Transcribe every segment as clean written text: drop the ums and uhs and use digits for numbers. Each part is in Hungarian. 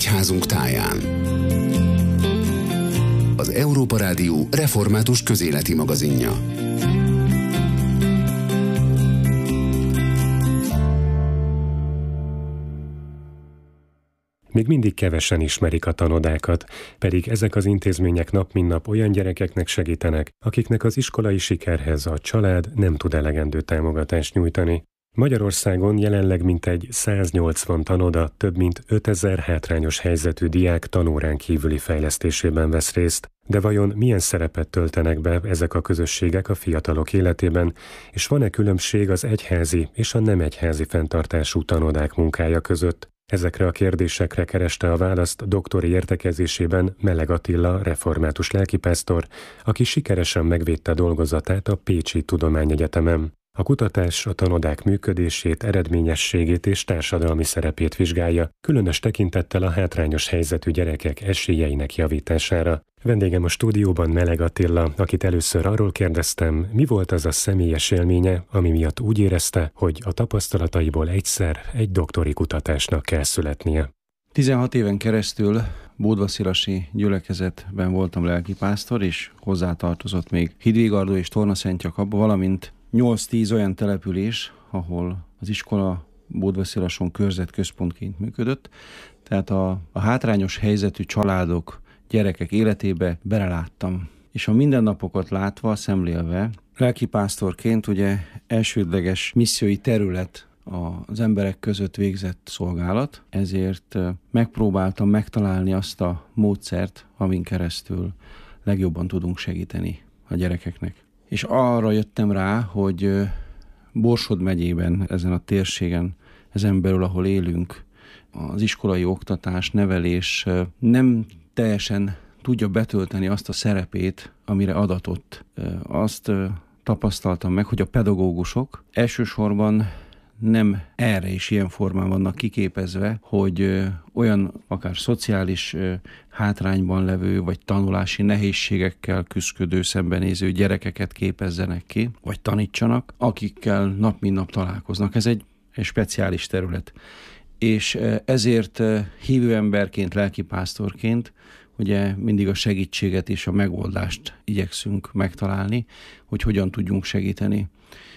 egyházunk táján. Az Európa Rádió református közéleti magazinja. Még mindig kevesen ismerik a tanodákat, pedig ezek az intézmények nap mint nap olyan gyerekeknek segítenek, akiknek az iskolai sikerhez a család nem tud elegendő támogatást nyújtani. Magyarországon jelenleg mintegy 180 tanoda több mint 5000 hátrányos helyzetű diák tanórán kívüli fejlesztésében vesz részt. De vajon milyen szerepet töltenek be ezek a közösségek a fiatalok életében, és van-e különbség az egyházi és a nem egyházi fenntartású tanodák munkája között? Ezekre a kérdésekre kereste a választ doktori értekezésében Meleg Attila református lelkipásztor, aki sikeresen megvédte dolgozatát a Pécsi Tudományegyetemen. A kutatás a tanodák működését, eredményességét és társadalmi szerepét vizsgálja, különös tekintettel a hátrányos helyzetű gyerekek esélyeinek javítására. Vendégem a stúdióban Meleg Attila, akit először arról kérdeztem, mi volt az a személyes élménye, ami miatt úgy érezte, hogy a tapasztalataiból egyszer egy doktori kutatásnak kell születnie. 16 éven keresztül Bódvaszilasi gyülekezetben voltam lelkipásztor, és hozzátartozott még Hidvégardó és Tornaszentjakab, valamint 8-10 olyan település, ahol az iskola Bódvacilason körzetközpontként működött. Tehát a hátrányos helyzetű családok, gyerekek életébe beleláttam. És a mindennapokat látva, szemlélve, lelkipásztorként ugye elsődleges missziói terület az emberek között végzett szolgálat, ezért megpróbáltam megtalálni azt a módszert, amin keresztül legjobban tudunk segíteni a gyerekeknek. És arra jöttem rá, hogy Borsod megyében, ezen a térségen, ezen belül, ahol élünk, az iskolai oktatás, nevelés nem teljesen tudja betölteni azt a szerepét, amire adatott. Azt tapasztaltam meg, hogy a pedagógusok elsősorban nem erre is ilyen formán vannak kiképezve, hogy olyan akár szociális hátrányban levő, vagy tanulási nehézségekkel küszködő, szembenéző gyerekeket képezzenek ki, vagy tanítsanak, akikkel nap mint nap találkoznak. Ez egy speciális terület. És ezért hívő emberként, lelkipásztorként ugye mindig a segítséget és a megoldást igyekszünk megtalálni, hogy hogyan tudjunk segíteni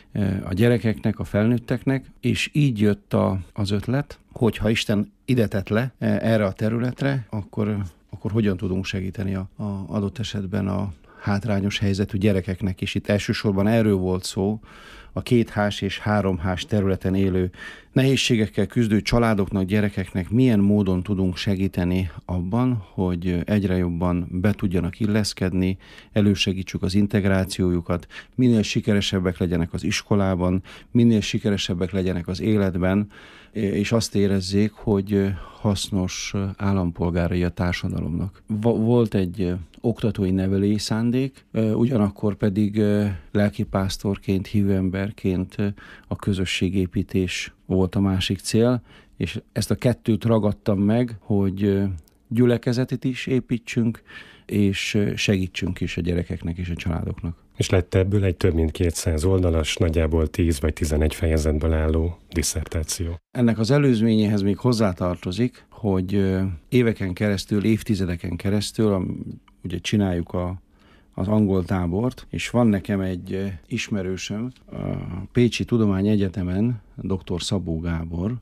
a gyerekeknek, a felnőtteknek, és így jött az ötlet, hogy ha Isten ide tett le erre a területre, akkor hogyan tudunk segíteni a adott esetben a hátrányos helyzetű gyerekeknek is. Itt elsősorban erről volt szó, a 2H és 3H területen élő nehézségekkel küzdő családoknak, gyerekeknek milyen módon tudunk segíteni abban, hogy egyre jobban be tudjanak illeszkedni, elősegítsük az integrációjukat, minél sikeresebbek legyenek az iskolában, minél sikeresebbek legyenek az életben, és azt érezzék, hogy hasznos állampolgárai a társadalomnak. Volt egy oktatói nevelői szándék, ugyanakkor pedig lelkipásztorként, hívőemberként a közösségépítés volt a másik cél, és ezt a kettőt ragadtam meg, hogy gyülekezetet is építsünk, és segítsünk is a gyerekeknek és a családoknak. És lett ebből egy több mint 200 oldalas, nagyjából 10 vagy 11 fejezetből álló disszertáció. Ennek az előzményéhez még hozzátartozik, hogy éveken keresztül, évtizedeken keresztül, ugye csináljuk az angol tábort, és van nekem egy ismerősöm, a Pécsi Tudományegyetemen, dr. Szabó Gábor,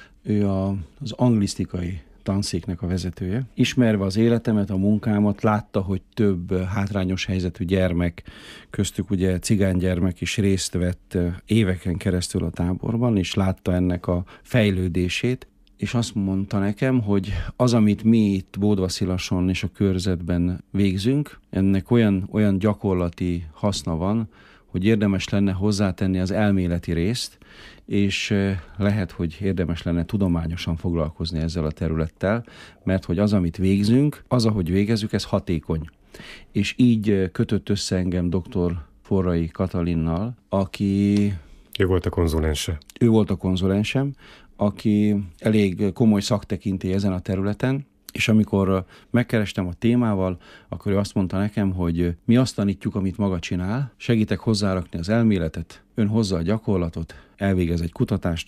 ő az anglisztikai tanszéknek a vezetője. Ismerve az életemet, a munkámat, látta, hogy több hátrányos helyzetű gyermek, köztük ugye cigánygyermek is részt vett éveken keresztül a táborban, és látta ennek a fejlődését, és azt mondta nekem, hogy az, amit mi itt Bódvacilason és a körzetben végzünk, ennek olyan gyakorlati haszna van, hogy érdemes lenne hozzátenni az elméleti részt, és lehet, hogy érdemes lenne tudományosan foglalkozni ezzel a területtel, mert hogy az, amit végzünk, az, ahogy végezzük, ez hatékony. És így kötött össze engem dr. Forrai Katalinnal, aki... Ő volt a konzulense. Ő volt a konzulensem, aki elég komoly szaktekintély ezen a területen, és amikor megkerestem a témával, akkor ő azt mondta nekem, hogy mi azt tanítjuk, amit maga csinál, segítek hozzárakni az elméletet, ön hozza a gyakorlatot, elvégez egy kutatást a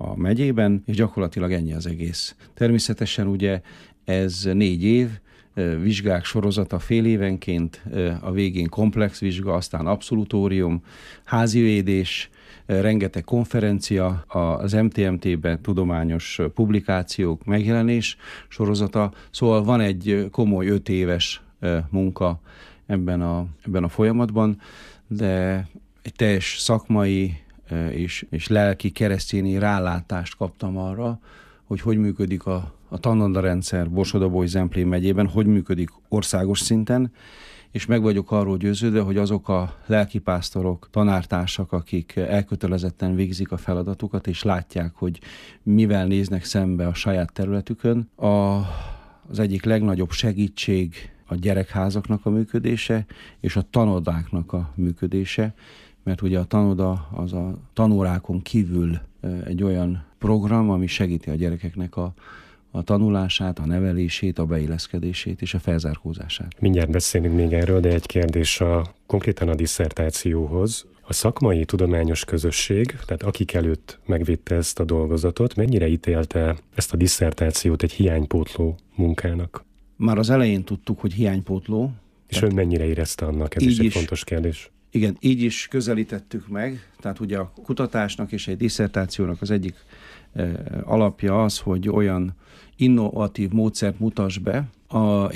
a megyében, és gyakorlatilag ennyi az egész. Természetesen ugye ez 4 év, vizsgák sorozata fél évenként, a végén komplex vizsga, aztán abszolutórium, házivédés, rengeteg konferencia, az MTMT-ben tudományos publikációk, megjelenés sorozata, szóval van egy komoly 5 éves munka ebben a folyamatban, de egy teljes szakmai és lelki keresztényi rálátást kaptam arra, hogy működik a tanodarendszer Borsod-Abaúj-Zemplén megyében, hogy működik országos szinten, és meg vagyok arról győződve, hogy azok a lelkipásztorok, tanártársak, akik elkötelezetten végzik a feladatukat, és látják, hogy mivel néznek szembe a saját területükön, az egyik legnagyobb segítség a gyerekházaknak a működése, és a tanodáknak a működése, mert ugye a tanoda az a tanórákon kívül egy olyan program, ami segíti a gyerekeknek a tanulását, a nevelését, a beilleszkedését és a felzárkózását. Mindjárt beszélünk még erről, de egy kérdés konkrétan a disszertációhoz. A szakmai tudományos közösség, tehát akik előtt megvitte ezt a dolgozatot, mennyire ítélte ezt a disszertációt egy hiánypótló munkának? Már az elején tudtuk, hogy hiánypótló. És ön mennyire érezte annak? Ez is egy fontos kérdés. Igen, így is közelítettük meg. Tehát ugye a kutatásnak és egy disszertációnak az egyik alapja az, hogy olyan innovatív módszert mutass be,